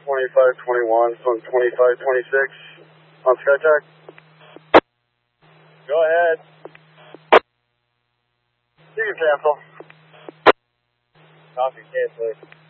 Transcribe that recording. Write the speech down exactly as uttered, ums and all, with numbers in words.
twenty-five twenty-one from twenty-five twenty-six on SkyTac. Go ahead. You can cancel. Copy, cancel.